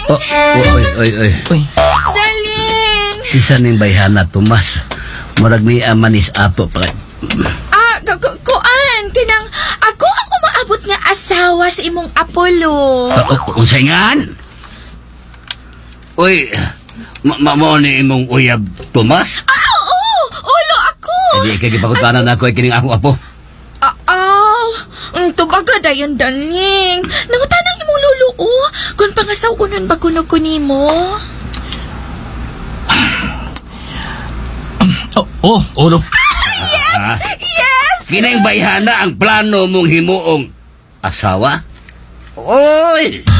Oy. Daling! Isa ning bayhana, Tomas. Murag ni manis ato pa. Kuan, kinang ako ang umaabot nga asawa sa imong Apollo. Unsayngan? Uy, mo ni imong uyab, Tomas? Oo! Ulo ako! Hindi, kagipakutanan na ako ay kining akong apo. Tubaga dayon, Daling. Nangutanang imong luluo. Kung pangasawunan ba kunog ko nimo? Ulo. Yes! Kining bayhana ang plano mong himuong asawa? Oy!